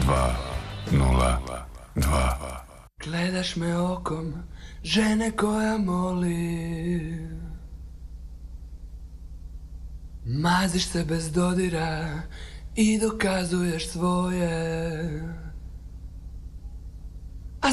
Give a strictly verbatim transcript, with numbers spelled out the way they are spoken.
dva nula dva. Gledaš me okom žene koja moli, maziš se bez dodira i dokazuješ svoje.